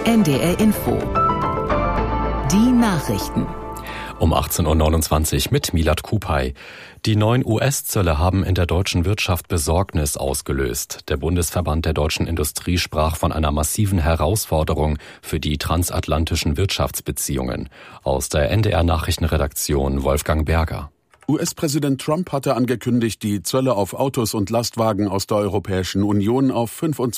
NDR Info. Die Nachrichten. Um 18.29 Uhr mit Milad Kupay. Die neuen US-Zölle haben in der deutschen Wirtschaft Besorgnis ausgelöst. Der Bundesverband der deutschen Industrie sprach von einer massiven Herausforderung für die transatlantischen Wirtschaftsbeziehungen. Aus der NDR-Nachrichtenredaktion Wolfgang Berger. US-Präsident Trump hatte angekündigt, die Zölle auf Autos und Lastwagen aus der Europäischen Union auf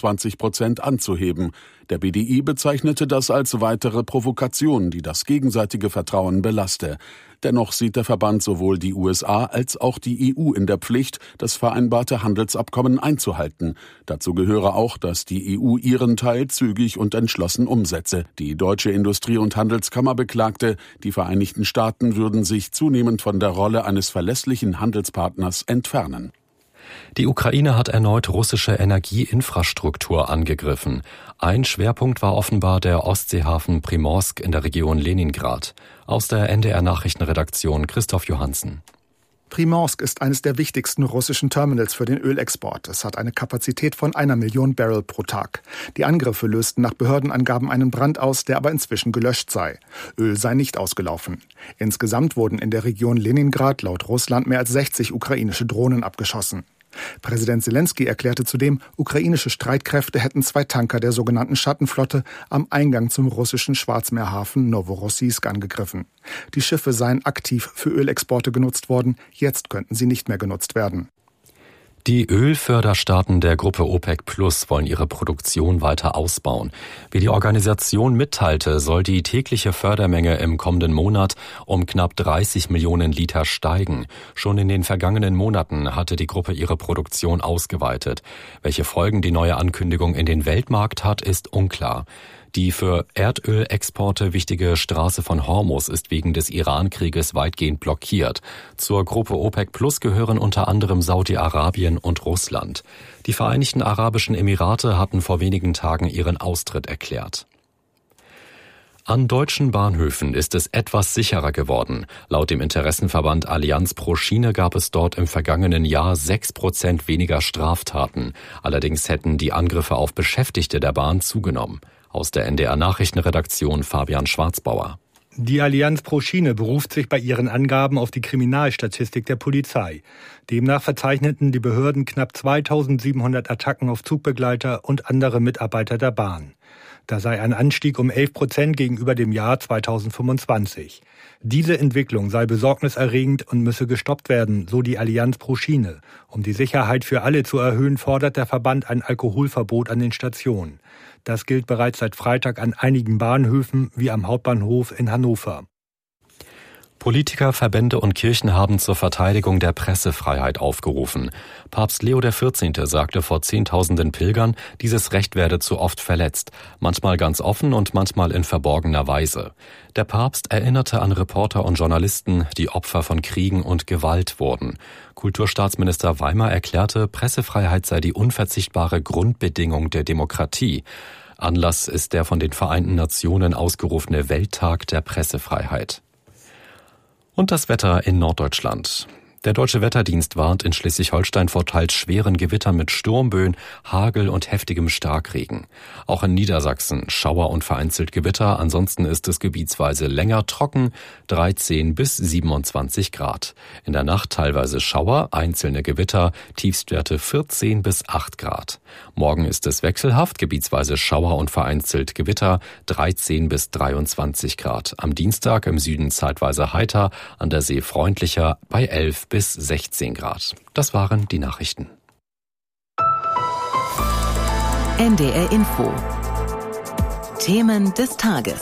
25% anzuheben. Der BDI bezeichnete das als weitere Provokation, die das gegenseitige Vertrauen belaste. Dennoch sieht der Verband sowohl die USA als auch die EU in der Pflicht, das vereinbarte Handelsabkommen einzuhalten. Dazu gehöre auch, dass die EU ihren Teil zügig und entschlossen umsetze. Die Deutsche Industrie- und Handelskammer beklagte, die Vereinigten Staaten würden sich zunehmend von der Rolle eines verlässlichen Handelspartners entfernen. Die Ukraine hat erneut russische Energieinfrastruktur angegriffen. Ein Schwerpunkt war offenbar der Ostseehafen Primorsk in der Region Leningrad. Aus der NDR-Nachrichtenredaktion Christoph Johansen. Primorsk ist eines der wichtigsten russischen Terminals für den Ölexport. Es hat eine Kapazität von 1 Million Barrel pro Tag. Die Angriffe lösten nach Behördenangaben einen Brand aus, der aber inzwischen gelöscht sei. Öl sei nicht ausgelaufen. Insgesamt wurden in der Region Leningrad laut Russland mehr als 60 ukrainische Drohnen abgeschossen. Präsident Selenskyj erklärte zudem, ukrainische Streitkräfte hätten 2 Tanker der sogenannten Schattenflotte am Eingang zum russischen Schwarzmeerhafen Novorossiysk angegriffen. Die Schiffe seien aktiv für Ölexporte genutzt worden, jetzt könnten sie nicht mehr genutzt werden. Die Ölförderstaaten der Gruppe OPEC Plus wollen ihre Produktion weiter ausbauen. Wie die Organisation mitteilte, soll die tägliche Fördermenge im kommenden Monat um knapp 30 Millionen Liter steigen. Schon in den vergangenen Monaten hatte die Gruppe ihre Produktion ausgeweitet. Welche Folgen die neue Ankündigung in den Weltmarkt hat, ist unklar. Die für Erdölexporte wichtige Straße von Hormuz ist wegen des Iran-Krieges weitgehend blockiert. Zur Gruppe OPEC Plus gehören unter anderem Saudi-Arabien und Russland. Die Vereinigten Arabischen Emirate hatten vor wenigen Tagen ihren Austritt erklärt. An deutschen Bahnhöfen ist es etwas sicherer geworden. Laut dem Interessenverband Allianz pro Schiene gab es dort im vergangenen Jahr 6% weniger Straftaten. Allerdings hätten die Angriffe auf Beschäftigte der Bahn zugenommen. Aus der NDR-Nachrichtenredaktion Fabian Schwarzbauer. Die Allianz pro Schiene beruft sich bei ihren Angaben auf die Kriminalstatistik der Polizei. Demnach verzeichneten die Behörden knapp 2700 Attacken auf Zugbegleiter und andere Mitarbeiter der Bahn. Da sei ein Anstieg um 11% gegenüber dem Jahr 2025. Diese Entwicklung sei besorgniserregend und müsse gestoppt werden, so die Allianz pro Schiene. Um die Sicherheit für alle zu erhöhen, fordert der Verband ein Alkoholverbot an den Stationen. Das gilt bereits seit Freitag an einigen Bahnhöfen wie am Hauptbahnhof in Hannover. Politiker, Verbände und Kirchen haben zur Verteidigung der Pressefreiheit aufgerufen. Papst Leo XIV. Sagte vor Zehntausenden Pilgern, dieses Recht werde zu oft verletzt, manchmal ganz offen und manchmal in verborgener Weise. Der Papst erinnerte an Reporter und Journalisten, die Opfer von Kriegen und Gewalt wurden. Kulturstaatsminister Weimer erklärte, Pressefreiheit sei die unverzichtbare Grundbedingung der Demokratie. Anlass ist der von den Vereinten Nationen ausgerufene Welttag der Pressefreiheit. Und das Wetter in Norddeutschland. Der Deutsche Wetterdienst warnt in Schleswig-Holstein vor teils schweren Gewittern mit Sturmböen, Hagel und heftigem Starkregen. Auch in Niedersachsen Schauer und vereinzelt Gewitter. Ansonsten ist es gebietsweise länger trocken, 13 bis 27 Grad. In der Nacht teilweise Schauer, einzelne Gewitter, Tiefstwerte 14 bis 8 Grad. Morgen ist es wechselhaft, gebietsweise Schauer und vereinzelt Gewitter, 13 bis 23 Grad. Am Dienstag im Süden zeitweise heiter, an der See freundlicher bei 11 bis 16 Grad. Das waren die Nachrichten. NDR Info. Themen des Tages.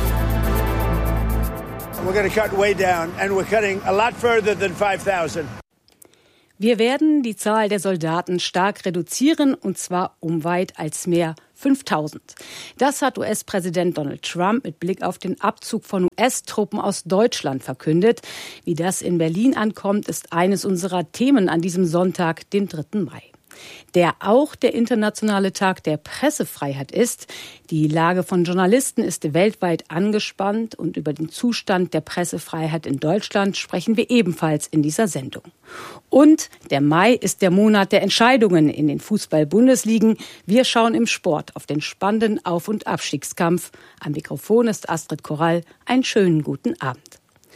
We're going to cut way down and we're cutting a lot further than 5,000. Wir werden die Zahl der Soldaten stark reduzieren, und zwar um weit als mehr 5.000. Das hat US-Präsident Donald Trump mit Blick auf den Abzug von US-Truppen aus Deutschland verkündet. Wie das in Berlin ankommt, ist eines unserer Themen an diesem Sonntag, dem 3. Mai. der auch der Internationale Tag der Pressefreiheit ist. Die Lage von Journalisten ist weltweit angespannt und über den Zustand der Pressefreiheit in Deutschland sprechen wir ebenfalls in dieser Sendung. Und der Mai ist der Monat der Entscheidungen in den Fußball-Bundesligen. Wir schauen im Sport auf den spannenden Auf- und Abstiegskampf. Am Mikrofon ist Astrid Korall. Einen schönen guten Abend.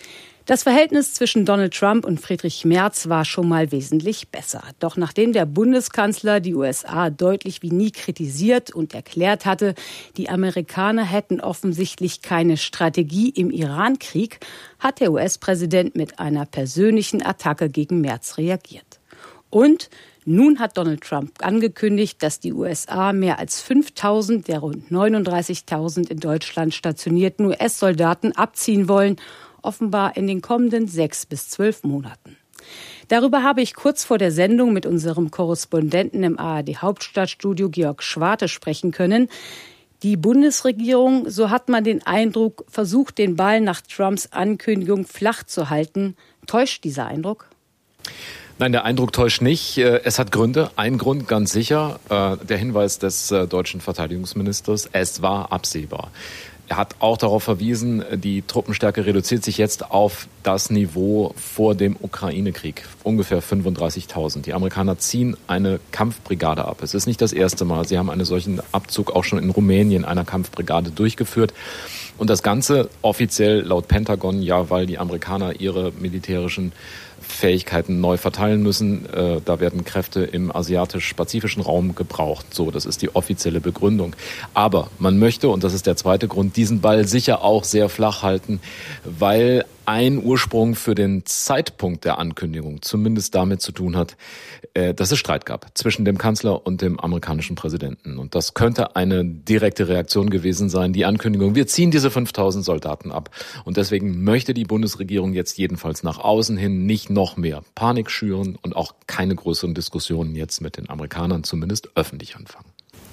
Das Verhältnis zwischen Donald Trump und Friedrich Merz war schon mal wesentlich besser. Doch nachdem der Bundeskanzler die USA deutlich wie nie kritisiert und erklärt hatte, die Amerikaner hätten offensichtlich keine Strategie im Iran-Krieg, hat der US-Präsident mit einer persönlichen Attacke gegen Merz reagiert. Und nun hat Donald Trump angekündigt, dass die USA mehr als 5.000 der rund 39.000 in Deutschland stationierten US-Soldaten abziehen wollen, offenbar in den kommenden 6 bis 12 Monaten. Darüber habe ich kurz vor der Sendung mit unserem Korrespondenten im ARD-Hauptstadtstudio Georg Schwarte sprechen können. Die Bundesregierung, so hat man den Eindruck, versucht, den Ball nach Trumps Ankündigung flach zu halten. Täuscht dieser Eindruck? Nein, der Eindruck täuscht nicht. Es hat Gründe. Ein Grund ganz sicher, der Hinweis des deutschen Verteidigungsministers, es war absehbar. Er hat auch darauf verwiesen, die Truppenstärke reduziert sich jetzt auf das Niveau vor dem Ukraine-Krieg, ungefähr 35.000. Die Amerikaner ziehen eine Kampfbrigade ab. Es ist nicht das erste Mal. Sie haben einen solchen Abzug auch schon in Rumänien einer Kampfbrigade durchgeführt. Und das Ganze offiziell laut Pentagon, ja, weil die Amerikaner ihre militärischen Fähigkeiten neu verteilen müssen. Da werden Kräfte im asiatisch-pazifischen Raum gebraucht. So, das ist die offizielle Begründung. Aber man möchte, und das ist der zweite Grund, diesen Ball sicher auch sehr flach halten, weil ein Ursprung für den Zeitpunkt der Ankündigung zumindest damit zu tun hat, dass es Streit gab zwischen dem Kanzler und dem amerikanischen Präsidenten. Und das könnte eine direkte Reaktion gewesen sein, die Ankündigung, wir ziehen diese 5.000 Soldaten ab. Und deswegen möchte die Bundesregierung jetzt jedenfalls nach außen hin nicht noch mehr Panik schüren und auch keine größeren Diskussionen jetzt mit den Amerikanern zumindest öffentlich anfangen.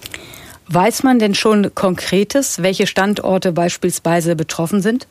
Weiß man denn schon Konkretes, welche Standorte beispielsweise betroffen sind?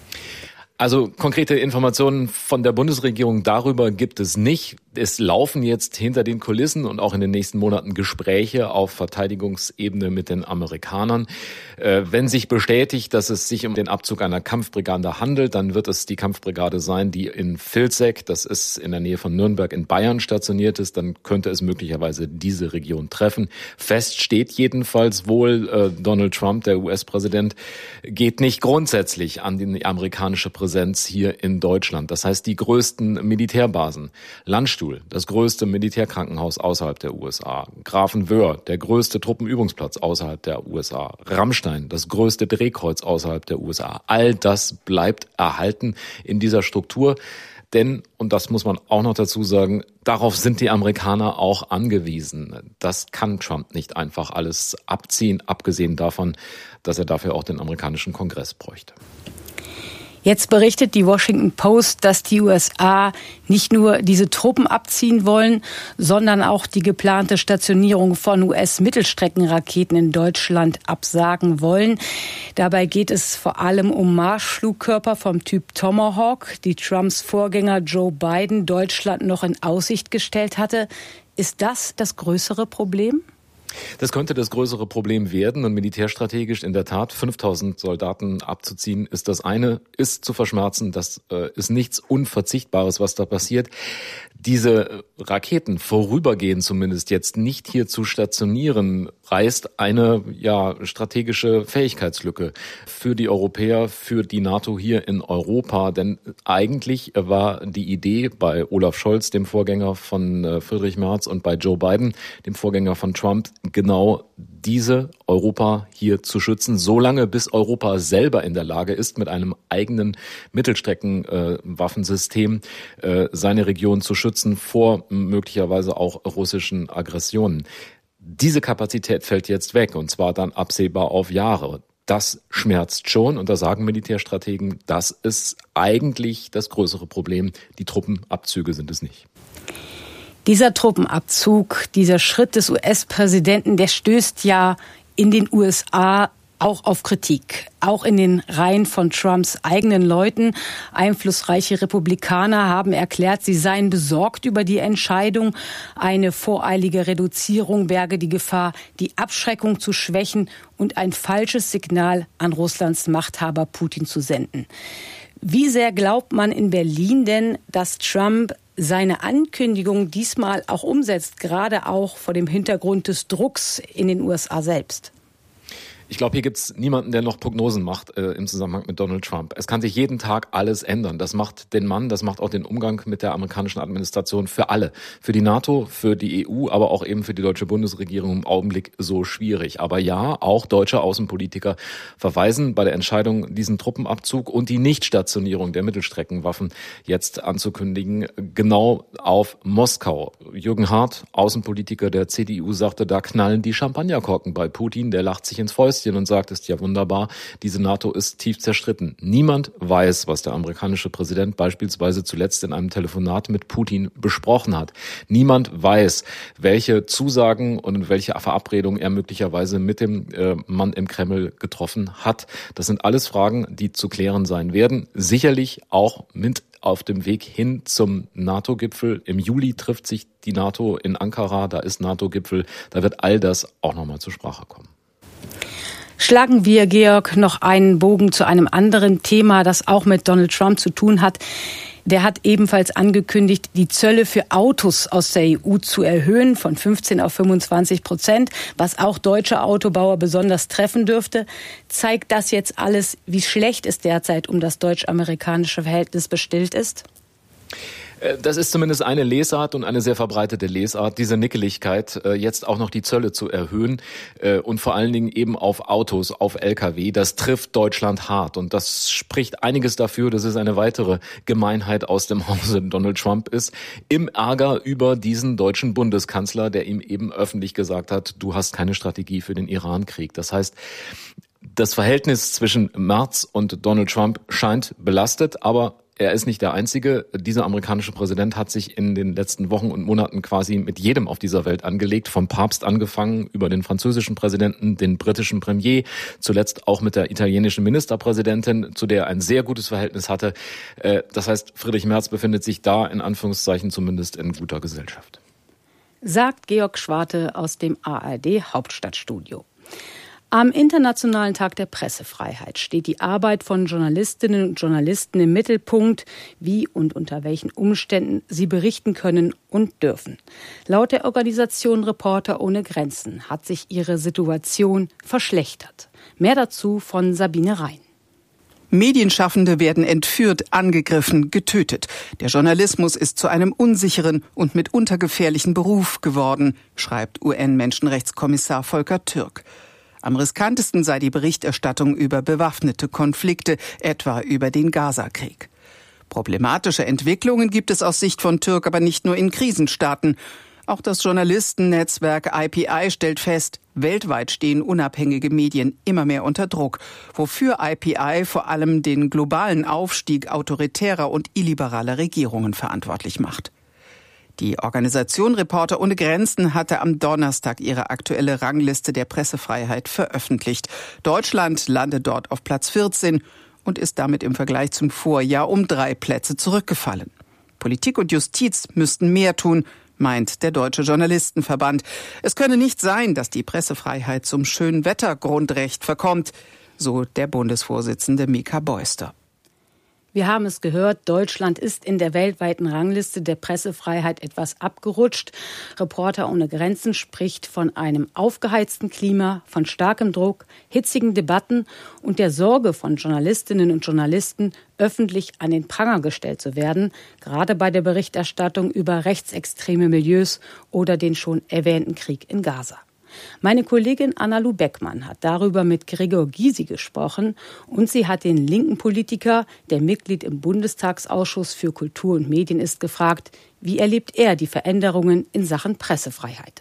Also konkrete Informationen von der Bundesregierung darüber gibt es nicht. Es laufen jetzt hinter den Kulissen und auch in den nächsten Monaten Gespräche auf Verteidigungsebene mit den Amerikanern. Wenn sich bestätigt, dass es sich um den Abzug einer Kampfbrigade handelt, dann wird es die Kampfbrigade sein, die in Vilseck, das ist in der Nähe von Nürnberg in Bayern, stationiert ist. Dann könnte es möglicherweise diese Region treffen. Fest steht jedenfalls wohl, Donald Trump, der US-Präsident, geht nicht grundsätzlich an die amerikanische Präsenz hier in Deutschland. Das heißt, die größten Militärbasen, Landstuhl, das größte Militärkrankenhaus außerhalb der USA, Grafenwöhr, der größte Truppenübungsplatz außerhalb der USA, Rammstein, das größte Drehkreuz außerhalb der USA. All das bleibt erhalten in dieser Struktur. Denn, und das muss man auch noch dazu sagen, darauf sind die Amerikaner auch angewiesen. Das kann Trump nicht einfach alles abziehen, abgesehen davon, dass er dafür auch den amerikanischen Kongress bräuchte. Jetzt berichtet die Washington Post, dass die USA nicht nur diese Truppen abziehen wollen, sondern auch die geplante Stationierung von US-Mittelstreckenraketen in Deutschland absagen wollen. Dabei geht es vor allem um Marschflugkörper vom Typ Tomahawk, die Trumps Vorgänger Joe Biden Deutschland noch in Aussicht gestellt hatte. Ist das das größere Problem? Das könnte das größere Problem werden und militärstrategisch in der Tat 5.000 Soldaten abzuziehen ist das eine, ist zu verschmerzen, das ist nichts Unverzichtbares, was da passiert. Diese Raketen vorübergehend zumindest jetzt nicht hier zu stationieren, reißt eine strategische Fähigkeitslücke für die Europäer, für die NATO hier in Europa. Denn eigentlich war die Idee bei Olaf Scholz, dem Vorgänger von Friedrich Merz, und bei Joe Biden, dem Vorgänger von Trump, genau diese Europa hier zu schützen, solange bis Europa selber in der Lage ist, mit einem eigenen Mittelstreckenwaffensystem seine Region zu schützen vor möglicherweise auch russischen Aggressionen. Diese Kapazität fällt jetzt weg, und zwar dann absehbar auf Jahre. Das schmerzt schon, und da sagen Militärstrategen, das ist eigentlich das größere Problem. Die Truppenabzüge sind es nicht. Dieser Truppenabzug, dieser Schritt des US-Präsidenten, der stößt ja in den USA auch auf Kritik. Auch in den Reihen von Trumps eigenen Leuten. Einflussreiche Republikaner haben erklärt, sie seien besorgt über die Entscheidung. Eine voreilige Reduzierung berge die Gefahr, die Abschreckung zu schwächen und ein falsches Signal an Russlands Machthaber Putin zu senden. Wie sehr glaubt man in Berlin denn, dass Trump seine Ankündigung diesmal auch umsetzt, gerade auch vor dem Hintergrund des Drucks in den USA selbst? Ich glaube, hier gibt es niemanden, der noch Prognosen macht im Zusammenhang mit Donald Trump. Es kann sich jeden Tag alles ändern. Das macht den Mann, das macht auch den Umgang mit der amerikanischen Administration für alle. Für die NATO, für die EU, aber auch eben für die deutsche Bundesregierung im Augenblick so schwierig. Aber ja, auch deutsche Außenpolitiker verweisen bei der Entscheidung, diesen Truppenabzug und die Nichtstationierung der Mittelstreckenwaffen jetzt anzukündigen, genau auf Moskau. Jürgen Hart, Außenpolitiker der CDU, sagte, da knallen die Champagnerkorken bei Putin. Der lacht sich ins Fäustchen und sagt, ist ja wunderbar, diese NATO ist tief zerstritten. Niemand weiß, was der amerikanische Präsident beispielsweise zuletzt in einem Telefonat mit Putin besprochen hat. Niemand weiß, welche Zusagen und welche Verabredungen er möglicherweise mit dem Mann im Kreml getroffen hat. Das sind alles Fragen, die zu klären sein werden. Sicherlich auch mit auf dem Weg hin zum NATO-Gipfel. Im Juli trifft sich die NATO in Ankara, da ist NATO-Gipfel. Da wird all das auch nochmal zur Sprache kommen. Schlagen wir, Georg, noch einen Bogen zu einem anderen Thema, das auch mit Donald Trump zu tun hat. Der hat ebenfalls angekündigt, die Zölle für Autos aus der EU zu erhöhen von 15 auf 25%, was auch deutsche Autobauer besonders treffen dürfte. Zeigt das jetzt alles, wie schlecht es derzeit um das deutsch-amerikanische Verhältnis bestellt ist? Das ist zumindest eine Lesart und eine sehr verbreitete Lesart, diese Nickeligkeit, jetzt auch noch die Zölle zu erhöhen und vor allen Dingen eben auf Autos, auf Lkw. Das trifft Deutschland hart und das spricht einiges dafür, dass es eine weitere Gemeinheit aus dem Hause Donald Trump ist, im Ärger über diesen deutschen Bundeskanzler, der ihm eben öffentlich gesagt hat, du hast keine Strategie für den Iran-Krieg. Das heißt, das Verhältnis zwischen Merz und Donald Trump scheint belastet, aber er ist nicht der Einzige. Dieser amerikanische Präsident hat sich in den letzten Wochen und Monaten quasi mit jedem auf dieser Welt angelegt, vom Papst angefangen, über den französischen Präsidenten, den britischen Premier, zuletzt auch mit der italienischen Ministerpräsidentin, zu der er ein sehr gutes Verhältnis hatte. Das heißt, Friedrich Merz befindet sich da in Anführungszeichen zumindest in guter Gesellschaft. Sagt Georg Schwarte aus dem ARD Hauptstadtstudio. Am Internationalen Tag der Pressefreiheit steht die Arbeit von Journalistinnen und Journalisten im Mittelpunkt, wie und unter welchen Umständen sie berichten können und dürfen. Laut der Organisation Reporter ohne Grenzen hat sich ihre Situation verschlechtert. Mehr dazu von Sabine Rhein. Medienschaffende werden entführt, angegriffen, getötet. Der Journalismus ist zu einem unsicheren und mitunter gefährlichen Beruf geworden, schreibt UN-Menschenrechtskommissar Volker Türk. Am riskantesten sei die Berichterstattung über bewaffnete Konflikte, etwa über den Gaza-Krieg. Problematische Entwicklungen gibt es aus Sicht von Türk aber nicht nur in Krisenstaaten. Auch das Journalistennetzwerk IPI stellt fest, weltweit stehen unabhängige Medien immer mehr unter Druck, wofür IPI vor allem den globalen Aufstieg autoritärer und illiberaler Regierungen verantwortlich macht. Die Organisation Reporter ohne Grenzen hatte am Donnerstag ihre aktuelle Rangliste der Pressefreiheit veröffentlicht. Deutschland landet dort auf Platz 14 und ist damit im Vergleich zum Vorjahr um 3 Plätze zurückgefallen. Politik und Justiz müssten mehr tun, meint der Deutsche Journalistenverband. Es könne nicht sein, dass die Pressefreiheit zum Schönwettergrundrecht verkommt, so der Bundesvorsitzende Mika Beuster. Wir haben es gehört, Deutschland ist in der weltweiten Rangliste der Pressefreiheit etwas abgerutscht. Reporter ohne Grenzen spricht von einem aufgeheizten Klima, von starkem Druck, hitzigen Debatten und der Sorge von Journalistinnen und Journalisten, öffentlich an den Pranger gestellt zu werden, gerade bei der Berichterstattung über rechtsextreme Milieus oder den schon erwähnten Krieg in Gaza. Meine Kollegin Anna-Lu Beckmann hat darüber mit Gregor Gysi gesprochen und sie hat den linken Politiker, der Mitglied im Bundestagsausschuss für Kultur und Medien ist, gefragt, wie erlebt er die Veränderungen in Sachen Pressefreiheit?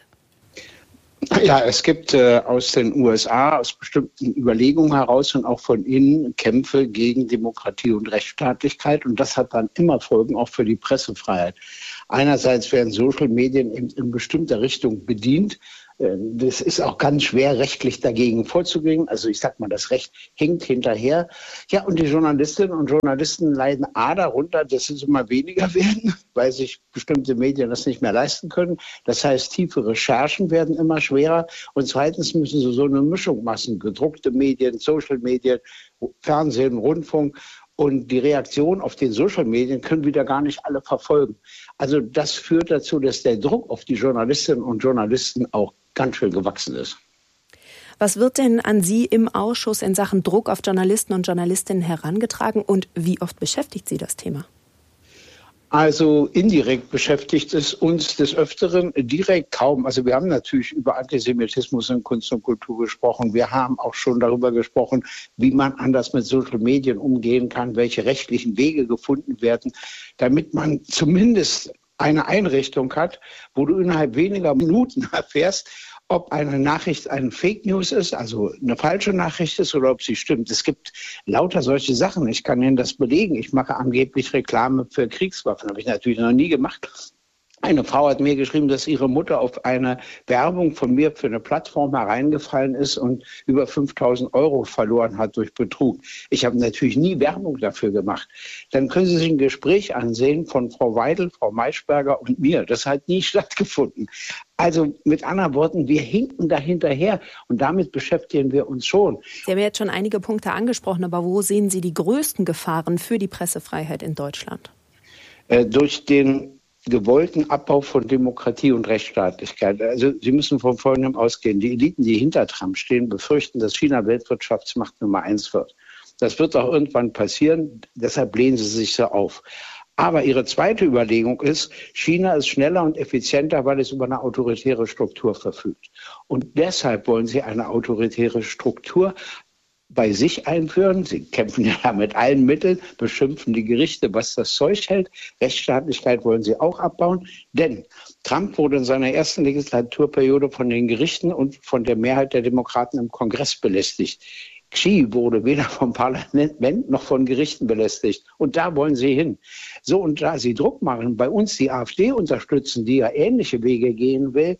Ja, es gibt aus den USA, aus bestimmten Überlegungen heraus und auch von innen Kämpfe gegen Demokratie und Rechtsstaatlichkeit. Und das hat dann immer Folgen auch für die Pressefreiheit. Einerseits werden Social Medien in bestimmter Richtung bedient. Das ist auch ganz schwer, rechtlich dagegen vorzugehen. Also ich sag mal, das Recht hinkt hinterher. Ja, und die Journalistinnen und Journalisten leiden darunter, dass es immer weniger werden, weil sich bestimmte Medien das nicht mehr leisten können. Das heißt, tiefe Recherchen werden immer schwerer. Und zweitens müssen sie so eine Mischung machen. Gedruckte Medien, Social Medien, Fernsehen, Rundfunk. Und die Reaktion auf den Social-Medien können wieder gar nicht alle verfolgen. Also das führt dazu, dass der Druck auf die Journalistinnen und Journalisten auch ganz schön gewachsen ist. Was wird denn an Sie im Ausschuss in Sachen Druck auf Journalisten und Journalistinnen herangetragen und wie oft beschäftigt Sie das Thema? Also indirekt beschäftigt es uns des Öfteren, direkt kaum. Also wir haben natürlich über Antisemitismus in Kunst und Kultur gesprochen. Wir haben auch schon darüber gesprochen, wie man anders mit Social Medien umgehen kann, welche rechtlichen Wege gefunden werden, damit man zumindest eine Einrichtung hat, wo du innerhalb weniger Minuten erfährst, ob eine Nachricht eine Fake News ist, also eine falsche Nachricht ist oder ob sie stimmt. Es gibt lauter solche Sachen. Ich kann Ihnen das belegen. Ich mache angeblich Reklame für Kriegswaffen. Habe ich natürlich noch nie gemacht. Eine Frau hat mir geschrieben, dass ihre Mutter auf eine Werbung von mir für eine Plattform hereingefallen ist und über 5.000 € verloren hat durch Betrug. Ich habe natürlich nie Werbung dafür gemacht. Dann können Sie sich ein Gespräch ansehen von Frau Weidel, Frau Maischberger und mir. Das hat nie stattgefunden. Also mit anderen Worten, wir hinken da hinterher und damit beschäftigen wir uns schon. Sie haben ja jetzt schon einige Punkte angesprochen, aber wo sehen Sie die größten Gefahren für die Pressefreiheit in Deutschland? Durch den gewollten Abbau von Demokratie und Rechtsstaatlichkeit. Also Sie müssen von Folgendem ausgehen. Die Eliten, die hinter Trump stehen, befürchten, dass China Weltwirtschaftsmacht Nummer 1 wird. Das wird auch irgendwann passieren, deshalb lehnen sie sich so auf. Aber ihre zweite Überlegung ist, China ist schneller und effizienter, weil es über eine autoritäre Struktur verfügt. Und deshalb wollen sie eine autoritäre Struktur bei sich einführen. Sie kämpfen ja mit allen Mitteln, beschimpfen die Gerichte, was das Zeug hält. Rechtsstaatlichkeit wollen sie auch abbauen. Denn Trump wurde in seiner ersten Legislaturperiode von den Gerichten und von der Mehrheit der Demokraten im Kongress belästigt. Xi wurde weder vom Parlament noch von Gerichten belästigt. Und da wollen sie hin. So, und da sie Druck machen, bei uns die AfD unterstützen, die ja ähnliche Wege gehen will,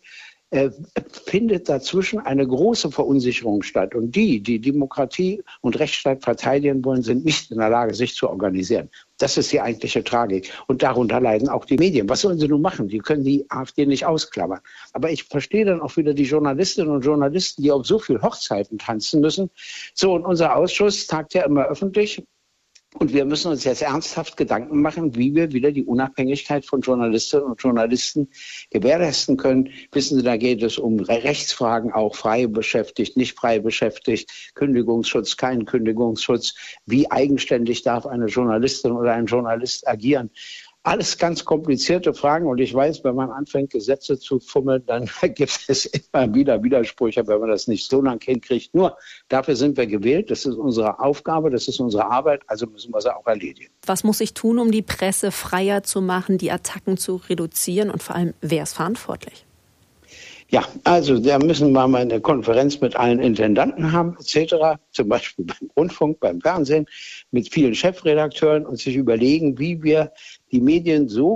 findet dazwischen eine große Verunsicherung statt. Und die Demokratie und Rechtsstaat verteidigen wollen, sind nicht in der Lage, sich zu organisieren. Das ist die eigentliche Tragik. Und darunter leiden auch die Medien. Was sollen sie nun machen? Die können die AfD nicht ausklammern. Aber ich verstehe dann auch wieder die Journalistinnen und Journalisten, die auf so viel Hochzeiten tanzen müssen. So, und unser Ausschuss tagt ja immer öffentlich. Und wir müssen uns jetzt ernsthaft Gedanken machen, wie wir wieder die Unabhängigkeit von Journalistinnen und Journalisten gewährleisten können. Wissen Sie, da geht es um Rechtsfragen, auch frei beschäftigt, nicht frei beschäftigt, Kündigungsschutz, kein Kündigungsschutz. Wie eigenständig darf eine Journalistin oder ein Journalist agieren? Alles ganz komplizierte Fragen und ich weiß, wenn man anfängt, Gesetze zu fummeln, dann gibt es immer wieder Widersprüche, wenn man das nicht so lange hinkriegt. Nur dafür sind wir gewählt, das ist unsere Aufgabe, das ist unsere Arbeit, also müssen wir sie auch erledigen. Was muss ich tun, um die Presse freier zu machen, die Attacken zu reduzieren und vor allem, wer ist verantwortlich? Ja, also da müssen wir mal eine Konferenz mit allen Intendanten haben, etc., zum Beispiel beim Rundfunk, beim Fernsehen, mit vielen Chefredakteuren und sich überlegen, wie wir die Medien so